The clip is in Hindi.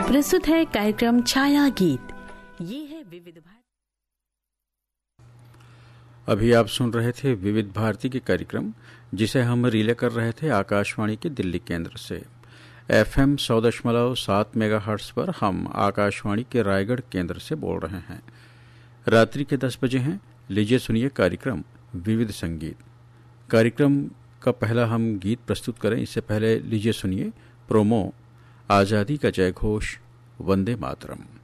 प्रस्तुत है कार्यक्रम छाया गीत। ये है विविध भारती। अभी आप सुन रहे थे विविध भारती के कार्यक्रम, जिसे हम रिले कर रहे थे आकाशवाणी के दिल्ली केंद्र से। FM 100.7 मेगाहर्ट्ज पर हम आकाशवाणी के रायगढ़ केंद्र से बोल रहे हैं। रात्रि के 10 बजे हैं। लीजिए सुनिए कार्यक्रम विविध संगीत। कार्यक्रम का पहला हम गीत प्रस्तुत करें, इससे पहले लीजिए सुनिए प्रोमो आज़ादी का जय घोष, वंदे मातरम।